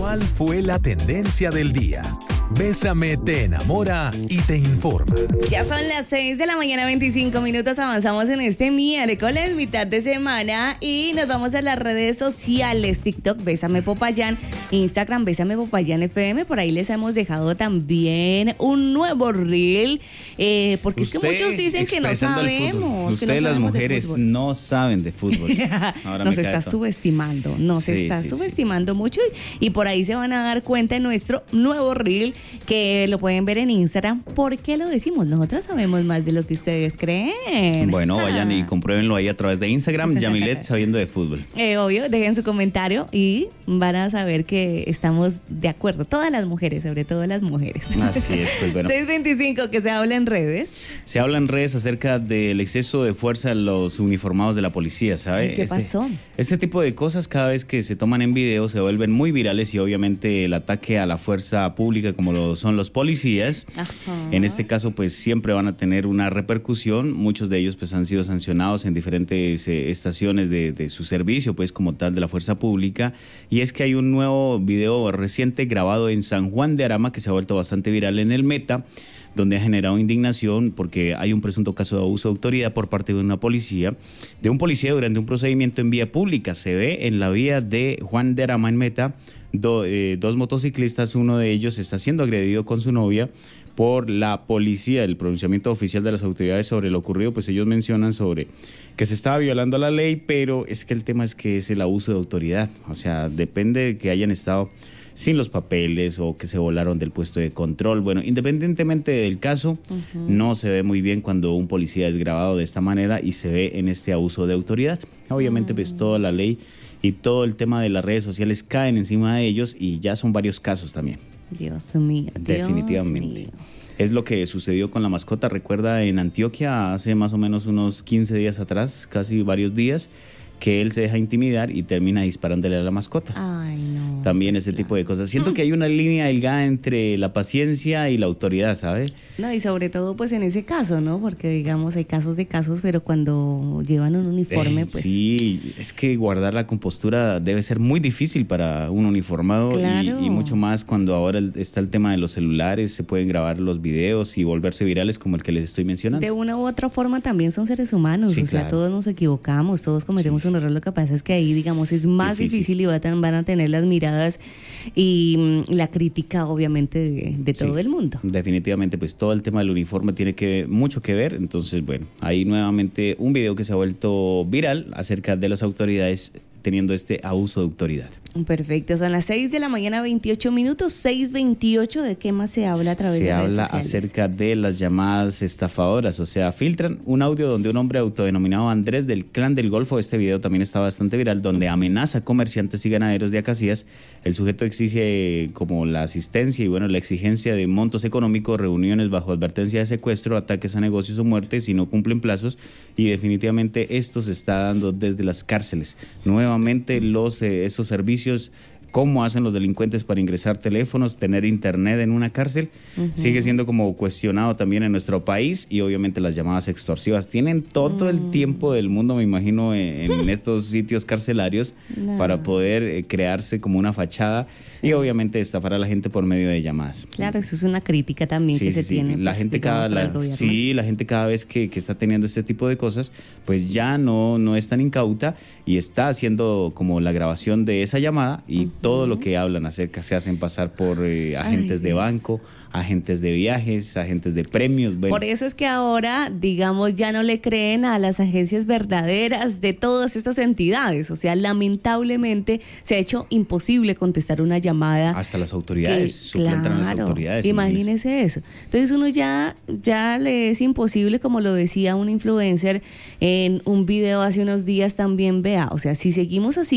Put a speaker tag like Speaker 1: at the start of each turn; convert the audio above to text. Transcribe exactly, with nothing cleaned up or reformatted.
Speaker 1: ¿Cuál fue la tendencia del día? Bésame te enamora y te informa.
Speaker 2: Ya son las seis de la mañana, veinticinco minutos. Avanzamos en este miércoles, mitad de semana, y nos vamos a las redes sociales. TikTok, Bésame Popayán. Instagram, Bésame Popayán F M. Por ahí les hemos dejado también un nuevo reel. Eh, porque
Speaker 3: Usted,
Speaker 2: es que muchos dicen que no sabemos.
Speaker 3: Ustedes,
Speaker 2: no
Speaker 3: las mujeres, no saben de fútbol.
Speaker 2: Ahora nos está subestimando. Nos sí, está sí, subestimando sí. mucho. Y, y por ahí se van a dar cuenta de nuestro nuevo reel, que lo pueden ver en Instagram. ¿Por qué lo decimos? Nosotros sabemos más de lo que ustedes creen.
Speaker 3: Bueno, vayan y compruébenlo ahí a través de Instagram, Yamilet Sabiendo de Fútbol.
Speaker 2: Eh, obvio, dejen su comentario y van a saber que estamos de acuerdo. Todas las mujeres, sobre todo las mujeres.
Speaker 3: Así es, pues bueno.
Speaker 2: seis veinticinco, que se habla en redes.
Speaker 3: Se habla en redes acerca del exceso de fuerza en los uniformados de la policía, ¿sabe?
Speaker 2: ¿Qué
Speaker 3: este,
Speaker 2: pasó?
Speaker 3: Este tipo de cosas, cada vez que se toman en video, se vuelven muy virales, y obviamente el ataque a la fuerza pública, como lo son los policías, Ajá. en este caso pues siempre van a tener una repercusión. Muchos de ellos pues han sido sancionados en diferentes eh, estaciones de, de su servicio, pues como tal, de la fuerza pública. Y es que hay un nuevo video reciente grabado en San Juan de Arama que se ha vuelto bastante viral en el Meta, donde ha generado indignación porque hay un presunto caso de abuso de autoridad por parte de una policía, de un policía durante un procedimiento en vía pública. Se ve en la vía de Juan de Arama en Meta, do, eh, dos motociclistas, uno de ellos está siendo agredido con su novia por la policía. El pronunciamiento oficial de las autoridades sobre lo ocurrido, pues ellos mencionan sobre que se estaba violando la ley, pero es que el tema es que es el abuso de autoridad. O sea, depende de que hayan estado sin los papeles o que se volaron del puesto de control. Bueno, independientemente del caso, uh-huh. no se ve muy bien cuando un policía es grabado de esta manera y se ve en este abuso de autoridad. Obviamente, uh-huh. pues toda la ley y todo el tema de las redes sociales caen encima de ellos, y ya son varios casos también.
Speaker 2: Dios mío.
Speaker 3: Definitivamente.
Speaker 2: Dios mío.
Speaker 3: Es lo que sucedió con la mascota. Recuerda, en Antioquia hace más o menos unos quince días atrás, casi varios días, que él se deja intimidar y termina disparándole a la mascota.
Speaker 2: Ay, no.
Speaker 3: También ese claro. tipo de cosas. Siento que hay una línea delgada entre la paciencia y la autoridad, ¿sabe?
Speaker 2: No, y sobre todo pues en ese caso, ¿no? Porque digamos hay casos de casos, pero cuando llevan un uniforme, eh, pues...
Speaker 3: Sí, es que guardar la compostura debe ser muy difícil para un uniformado. Claro. y, y mucho más cuando ahora está el tema de los celulares, se pueden grabar los videos y volverse virales como el que les estoy mencionando.
Speaker 2: De una u otra forma también son seres humanos, sí, o sea, claro. todos nos equivocamos, todos cometemos sí. un error. Lo que pasa es que ahí, digamos, es más difícil, difícil y van a tener las miradas y mm, la crítica, obviamente, de, de todo sí, el mundo.
Speaker 3: Definitivamente, pues todo el tema del uniforme tiene que mucho que ver. Entonces, bueno, ahí nuevamente un video que se ha vuelto viral acerca de las autoridades teniendo este abuso de autoridad.
Speaker 2: Perfecto, son las seis de la mañana, veintiocho minutos, seis veintiocho. ¿De qué más se habla a través
Speaker 3: se
Speaker 2: de redes
Speaker 3: habla
Speaker 2: sociales?
Speaker 3: Acerca de las llamadas estafadoras. O sea, filtran un audio donde un hombre autodenominado Andrés del Clan del Golfo, este video también está bastante viral, donde amenaza a comerciantes y ganaderos de Acacías. El sujeto exige como la asistencia y bueno, la exigencia de montos económicos, reuniones bajo advertencia de secuestro, ataques a negocios o muertes si no cumplen plazos, y definitivamente esto se está dando desde las cárceles. Nuevamente los eh, esos servicios, cómo hacen los delincuentes para ingresar teléfonos, tener internet en una cárcel, uh-huh. sigue siendo como cuestionado también en nuestro país. Y obviamente las llamadas extorsivas tienen todo uh-huh. el tiempo del mundo, me imagino, en, en estos sitios carcelarios no. para poder eh, crearse como una fachada sí. y obviamente estafar a la gente por medio de llamadas.
Speaker 2: Claro, eso es una crítica también sí, que sí, se sí. tiene.
Speaker 3: La
Speaker 2: pues,
Speaker 3: gente cada la, sí, la gente cada vez que, que está teniendo este tipo de cosas, pues ya no, no es tan incauta y está haciendo como la grabación de esa llamada y uh-huh. todo lo que hablan acerca se hacen pasar por eh, agentes Ay, de banco, agentes de viajes, agentes de premios. Bueno.
Speaker 2: Por eso es que ahora, digamos, ya no le creen a las agencias verdaderas de todas estas entidades. O sea, lamentablemente se ha hecho imposible contestar una llamada.
Speaker 3: Hasta las autoridades,
Speaker 2: que,
Speaker 3: suplantan
Speaker 2: claro,
Speaker 3: a las autoridades.
Speaker 2: Imagínese eso. Entonces uno ya, ya le es imposible, como lo decía un influencer en un video hace unos días también, vea, o sea, si seguimos así,